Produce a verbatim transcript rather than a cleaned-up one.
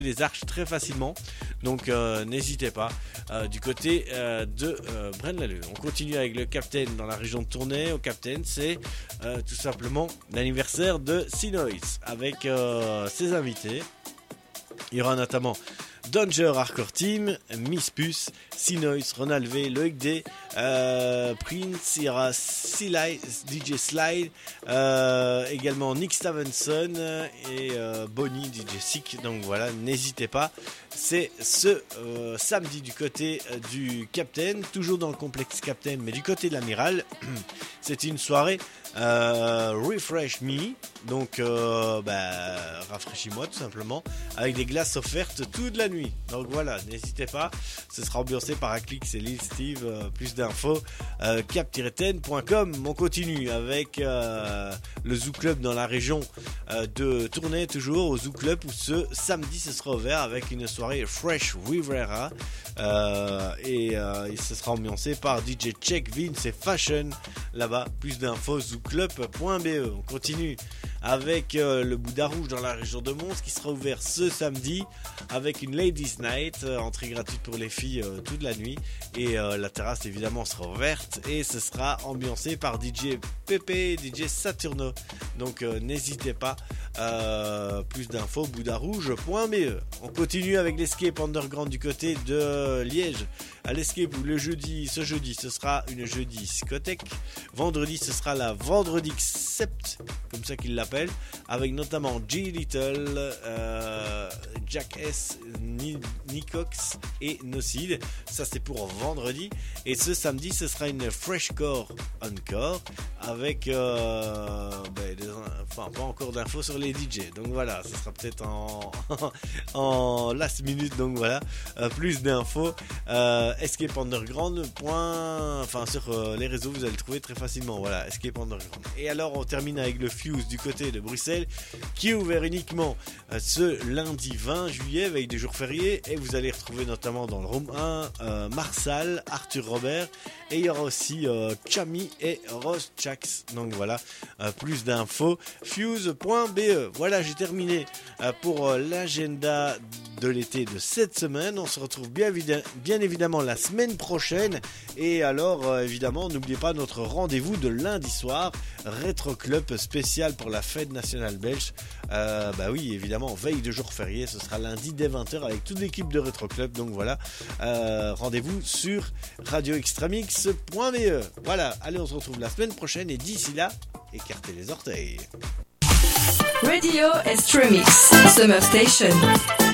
les arches très facilement, donc euh, n'hésitez pas euh, du côté euh, de euh, Braine-l'Alleud. On continue avec le Captain dans la région de Tournai. Au Captain, c'est euh, tout simplement l'anniversaire de Sinois avec euh, ses invités. Il y aura notamment Danger Hardcore Team, Miss Puce, Sinois, Ronald V, Loïc D, euh, Prince, il y aura D J Slide, euh, également Nick Stevenson et euh, Bonnie, D J Sick. Donc voilà, n'hésitez pas. C'est ce euh, samedi du côté euh, du Captain, toujours dans le complexe Captain, mais du côté de l'Amiral. C'est une soirée euh, Refresh Me, donc euh, bah, rafraîchis-moi tout simplement, avec des glaces offertes toute la nuit. Donc voilà, n'hésitez pas, ce sera ambiancé par Aclix et Lil Steve. Euh, plus d'infos, euh, cap tiret ten point com. On continue avec euh, le Zoo Club dans la région euh, de Tournai, toujours au Zoo Club, où ce samedi ce sera ouvert avec une soirée Fresh Rivera euh, et euh, ce sera ambiancé par D J Check, Vince et Fashion là-bas. Plus d'infos, zoo club point b e. On continue avec euh, le Bouddha Rouge dans la région de Mons, qui sera ouvert ce samedi avec une Ladies Night, euh, entrée gratuite pour les filles euh, toute la nuit, et euh, la terrasse évidemment sera ouverte et ce sera ambiancé par D J Pepe et D J Saturno. Donc euh, n'hésitez pas, euh, plus d'infos bouddha rouge point b e. On continue avec l'Escape Underground du côté de Liège. À l'Escape, où le jeudi, ce jeudi ce sera une jeudi discothèque, vendredi ce sera la vendredi sept, comme ça qu'ils l'appellent, avec notamment G Little, euh, Jack S, Nicox et Nocid. Ça c'est pour vendredi. Et ce samedi ce sera une Freshcore Encore avec euh, ben, des, enfin pas encore d'infos sur les D J, donc voilà, ce sera peut-être en en last minute. Donc voilà, euh, plus d'infos euh, escape underground. Enfin sur euh, les réseaux vous allez le trouver très facilement. Voilà, Escape Underground. Et alors on termine avec le Fuse du côté de Bruxelles, qui est ouvert uniquement euh, ce lundi vingt juillet avec des jours fériés, et vous allez retrouver notamment dans le room un euh, Marsal, Arthur Robert, et il y aura aussi euh, Chami et Ross Chax. Donc voilà, euh, plus d'infos fuse point b e. Voilà, j'ai terminé euh, pour euh, l'agenda de l'été de cette semaine. On se retrouve bien, bien évidemment la semaine prochaine, et alors euh, évidemment n'oubliez pas notre rendez-vous de lundi soir, Rétro Club spécial pour la fête nationale belge. Euh, bah oui, évidemment, veille de jour férié, ce sera lundi dès vingt heures avec toute l'équipe de Rétro Club. Donc voilà, euh, rendez-vous sur radio extramix point b e. Voilà, allez, on se retrouve la semaine prochaine, et d'ici là, écartez les orteils. Radio Extramix Summer Station.